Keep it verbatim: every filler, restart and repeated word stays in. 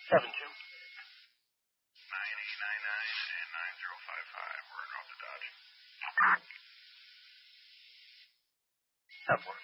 seven two. nine eight nine nine and nine zero five five. We're out to Dodge. That one.